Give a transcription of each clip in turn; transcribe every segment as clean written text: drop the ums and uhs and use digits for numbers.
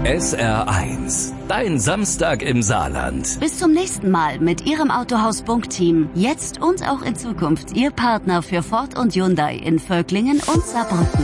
SR1, dein Samstag im Saarland. Bis zum nächsten Mal mit Ihrem Autohaus Bunk-Team. Jetzt und auch in Zukunft Ihr Partner für Ford und Hyundai in Völklingen und Saarbrücken.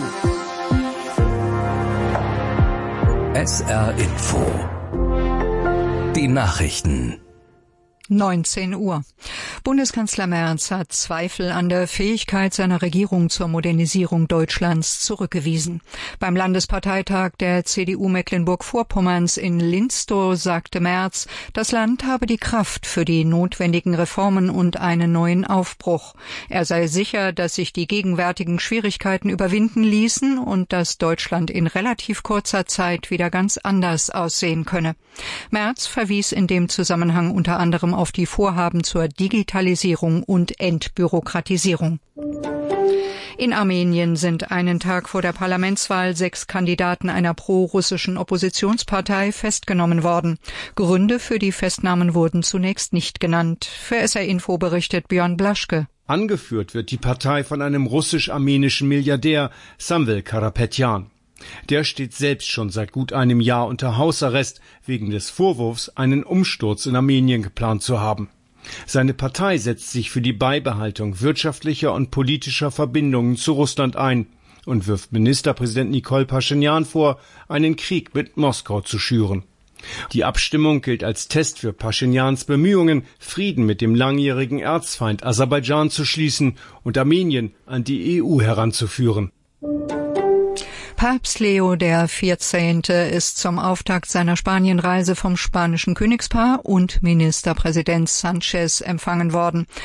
SR Info. Die Nachrichten. 19 Uhr. Bundeskanzler Merz hat Zweifel an der Fähigkeit seiner Regierung zur Modernisierung Deutschlands zurückgewiesen. Beim Landesparteitag der CDU Mecklenburg-Vorpommerns in Linstow sagte Merz, das Land habe die Kraft für die notwendigen Reformen und einen neuen Aufbruch. Er sei sicher, dass sich die gegenwärtigen Schwierigkeiten überwinden ließen und dass Deutschland in relativ kurzer Zeit wieder ganz anders aussehen könne. Merz verwies in dem Zusammenhang unter anderem auf die Vorhaben zur Digitalisierung und Entbürokratisierung. In Armenien sind einen Tag vor der Parlamentswahl 6 Kandidaten einer pro-russischen Oppositionspartei festgenommen worden. Gründe für die Festnahmen wurden zunächst nicht genannt. Für SR Info berichtet Björn Blaschke. Angeführt wird die Partei von einem russisch-armenischen Milliardär, Samvel Karapetyan. Der steht selbst schon seit gut einem Jahr unter Hausarrest wegen des Vorwurfs, einen Umsturz in Armenien geplant zu haben. Seine Partei setzt sich für die Beibehaltung wirtschaftlicher und politischer Verbindungen zu Russland ein und wirft Ministerpräsident Nikol Paschinjan vor, einen Krieg mit Moskau zu schüren. Die Abstimmung gilt als Test für Paschinjans Bemühungen, Frieden mit dem langjährigen Erzfeind Aserbaidschan zu schließen und Armenien an die EU heranzuführen. Papst Leo XIV. Ist zum Auftakt seiner Spanienreise vom spanischen Königspaar und Ministerpräsident Sánchez empfangen worden.